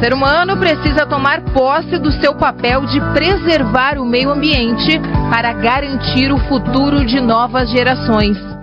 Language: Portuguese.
ser humano precisa tomar posse do seu papel de preservar o meio ambiente para garantir o futuro de novas gerações.